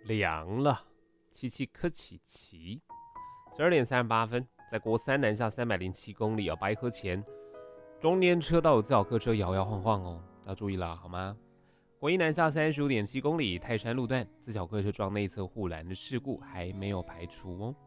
凉了，七七克起奇。12点38分，在国三南下307公里白河前，中间车道有自小客车摇摇晃晃哦，要注意了好吗？国一南下35.7公里泰山路段，自小客车撞内侧护栏的事故还没有排除哦。